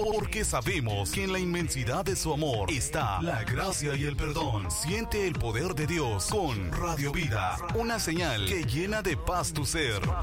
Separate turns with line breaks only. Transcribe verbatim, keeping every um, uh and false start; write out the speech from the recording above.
porque sabemos que en la inmensidad de su amor está la gracia y el perdón. Siente el poder de Dios con Radio Vida, una señal que llena de paz tu ser.